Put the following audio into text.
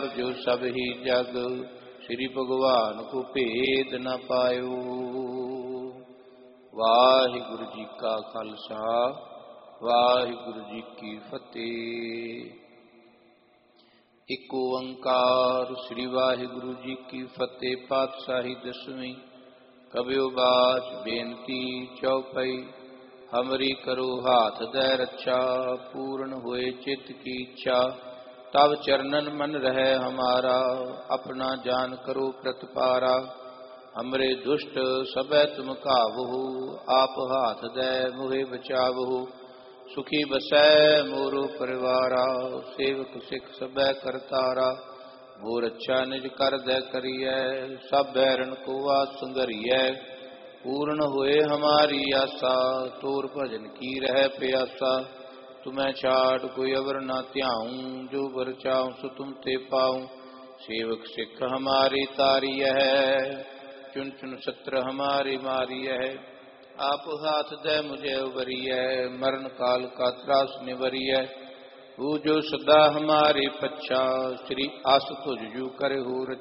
और जो सब ही जग, श्री भगवान को भेद न पायो। वाहिगुरु जी का खालसा, वाहिगुरु जी की फतेह। एक ओंकार श्री वाहिगुरु जी की फतेह। पातशाही दसवीं। कबियो बाच बेनती चौपाई, हमरी करो हाथ दे रक्षा, पूर्ण हुए चित्त की इच्छा, तब चरणन मन रहे हमारा, अपना जान करो प्रतिपारा। हमरे दुष्ट सबै तुम काबहु, आप हाथ दे मोहे बचावहु। सुखी बसै मोरो परिवारा, सेवक सिख सबै करतारा। मोर अच्छा निज कर दे करियै, सब बैरन को आस संगरियै। पूर्ण हुए हमारी आशा, तोर भजन की रह प्यासा। तुम्हें छाड़ कोई अवर न त्याऊं, जो बर चाहूं सो तुम ते पाऊं। सेवक सिख हमारी तारी है, चुन चुन सत्र हमारी मारी है। आप हाथ दे मुझे उबरिय, मरण काल का त्रास निवरिय। तू जो सदा हमारी पच्छा, श्री आस तुझ जू करे हो